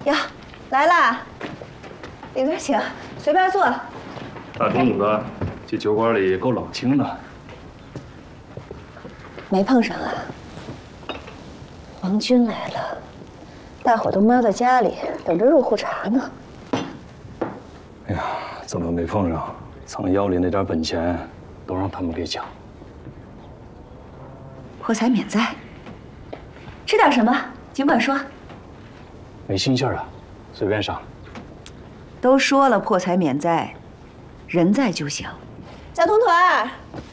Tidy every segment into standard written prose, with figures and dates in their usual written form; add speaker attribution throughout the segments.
Speaker 1: 呀，来啦！里边请，随便坐。
Speaker 2: 大中午的，这酒馆里够冷清的。
Speaker 1: 没碰上啊。王军来了，大伙都猫在家里等着入户查呢。
Speaker 2: 哎呀，怎么没碰上？藏腰里那点本钱都让他们给抢。
Speaker 1: 破财免灾。吃点什么？尽管说。
Speaker 2: 没心气儿啊，随便上。
Speaker 1: 都说了破财免灾，人在就行。小铜腿儿，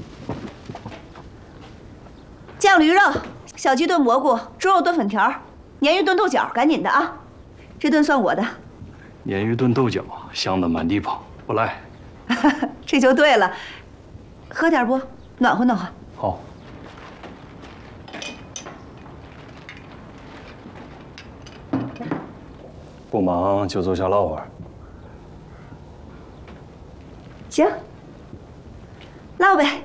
Speaker 1: 酱驴肉、小鸡炖蘑菇、猪肉炖粉条、鲶鱼炖豆角，赶紧的啊！这顿算我的。
Speaker 2: 鲶鱼炖豆角，香的满地跑，不赖。
Speaker 1: 这就对了，喝点不？暖和暖和。
Speaker 2: 好。不忙就坐下唠会儿。
Speaker 1: 行，唠呗。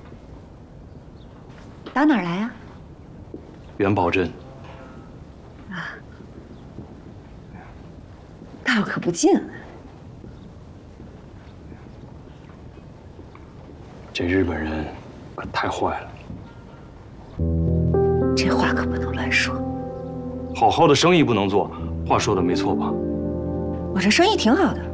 Speaker 1: 打哪儿来呀？
Speaker 2: 元宝镇。
Speaker 1: 啊，道可不近啊。
Speaker 2: 这日本人可太坏了。
Speaker 1: 这话可不能乱说。
Speaker 2: 好好的生意不能做，话说的没错吧？
Speaker 1: 我这生意挺好的。